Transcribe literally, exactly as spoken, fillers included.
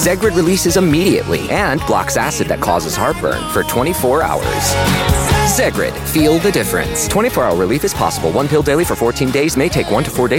Zegrid releases immediately and blocks acid that causes heartburn for twenty-four hours. Zegrid, feel the difference. twenty-four hour relief is possible. One pill daily for fourteen days may take one to four days.